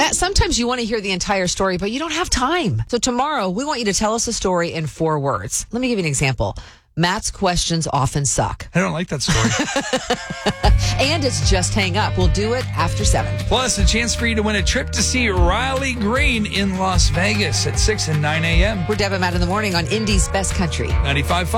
Yeah, sometimes you want to hear the entire story, but you don't have time. So tomorrow, we want you to tell us a story in 4 words. Let me give you an example. Matt's questions often suck. I don't like that story. And it's just hang up. We'll do it after 7. Plus, a chance for you to win a trip to see Riley Green in Las Vegas at 6 and 9 a.m. We're Deb and Matt in the morning on Indy's Best Country. 95.5